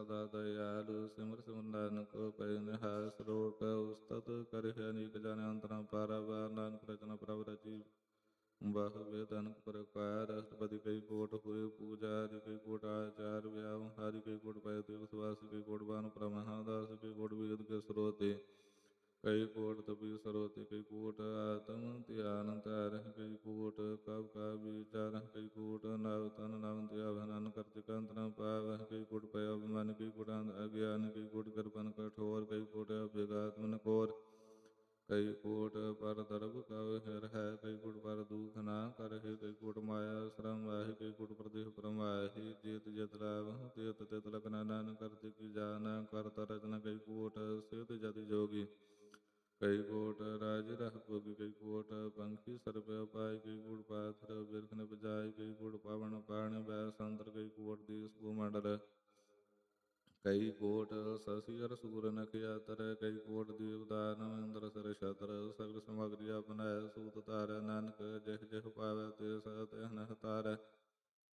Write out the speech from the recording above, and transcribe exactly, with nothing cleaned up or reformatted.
ਸਦਾ ਦਇਆਲੁ ਸਿਮਰ ਸਿਮਰ ਨਾਨਕ ਪੈ ਨਿਹਾਲ ਸਰੋਕ ਉਸਤਤ ਕਰਿ ਅਨੇਕ ਜਨ ਅੰਤਰਾਂ ਪਾਰਾਵਾਰ ਨਾਨਕ ਰਚਨਾ ਪ੍ਰਭ ਰਚੀ ਬਾਹੁ ਵੇਦ ਅਨਕ ਪ੍ਰਕਾਰ ਅਸ਼ਟਪਦੀ ਕਈ ਕੋਟ ਹੋਏ ਪੂਜਾ ਹਰਿ ਕਈ ਕੋਟ ਆਚਾਰ ਵਿਆਹ ਹਰਿ ਕਈ ਕੋਟ ਪੈ ਦੇਵ ਸੁਵਾਸ ਕਈ ਕੋਟ ਬਾਨ ਪ੍ਰਮਹਾਦਾਸ ਕਈ ਕੋਟ ਵੇਦ ਕੇ ਸਰੋਤੇ ਕਈ ਕੋਟ ਤਪੀ ਸਰੋਤੇ ਕਈ ਕੋਟ ਆਤਮ ਧਿਆਨ ਧਾਰਹਿ ਕਈ ਕੋਟ ਕਬ ਕਾ ਵਿਚਾਰ ਕਈ ਕੋਟ ਨਵ ਤਨ ਨਵ ਧਿਆਵਨ ਕਰਤਿਕ ਅੰਤਰ ਪਾਵਹਿ ਕਈ ਕੋਟ ਪੈ ਅਭਿਮਾਨ ਕਈ ਕੋਟ ਅਗਿਆਨ ਕਈ ਕੋਟ ਕਰਪਨ ਕਠੋਰ ਕਈ ਕੋਟ ਅਭਿਗਾਤਮਨ ਕੋਰ ਕਈ ਕੋਟ ਪਰ ਦਰਬ ਕਵ ਹਿਰ ਹੈ ਕਈ ਕੋਟ ਪਰ ਦੂਖ ਨਾ ਕਰਹਿ ਕਈ ਕੋਟ ਮਾਇਆ ਸ਼ਰਮ ਵਾਹਿ ਕਈ ਕੋਟ ਪ੍ਰਦੇਹ ਪਰਮਾਹਿ ਜੇਤ ਜਤ ਲਾਭ ਤੇਤ ਤਿਤ ਲਗਨਾ ਨਾਨਕ ਕਰਤੇ ਕੀ ਜਾਨ ਕਰਤਾ ਰਚਨਾ ਕਈ ਕੋਟ ਸਿਧ ਜति ਜੋਗੀ ਕਈ ਕੋਟ ਰਾਜ ਰਹ ਭੋਗੀ ਕਈ ਕੋਟ ਪੰਖੀ ਸਰਬ ਉਪਾਇ ਕਈ ਕੋਟ ਪਾਥਰ ਬਿਰਖਨ ਬਜਾਇ ਕਈ ਕੋਟ ਪਾਵਨ ਪਾਣੀ ਬੈ ਸੰਤਰ ਕਈ ਕੋਟ ਦੇਸ ਭੂਮੰਡਲ ਕਈ ਕੋਟ ਸਸੀ ਅਰ ਸੂਰ ਨਖਿਆਤਰ ਕਈ ਕੋਟ ਦੇਵਦਾਨ ਇੰਦਰ ਸਰ ਛਤਰ ਸਗਲ ਸਮਗਰੀ ਆਪਣਾਇ ਸੂਤ ਧਾਰੈ ਨਾਨਕ ਜਿਹ ਜਿਹ ਪਾਵੈ ਤੇ ਸਤਿ ਹਨਹਿ ਤਾਰੈ